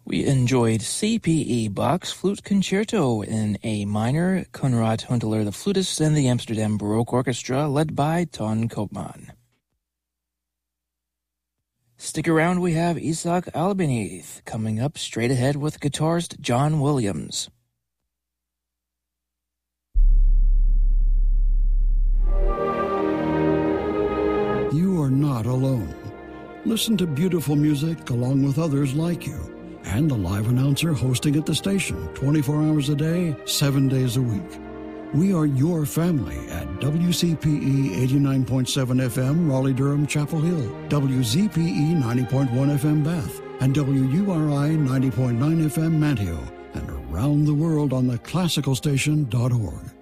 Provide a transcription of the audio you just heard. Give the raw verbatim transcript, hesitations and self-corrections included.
We enjoyed C P E Bach's Flute Concerto in A minor, Konrad Hunteler the flutist, and the Amsterdam Baroque Orchestra led by Ton Koopman. Stick around, we have Isaac Albanese coming up straight ahead with guitarist John Williams. You are not alone. Listen to beautiful music along with others like you, and the live announcer hosting at the station twenty-four hours a day, seven days a week. We are your family at W C P E eighty-nine point seven F M Raleigh-Durham Chapel Hill, W Z P E ninety point one F M Bath, and W U R I ninety point nine F M Manteo, and around the world on the classical station dot org.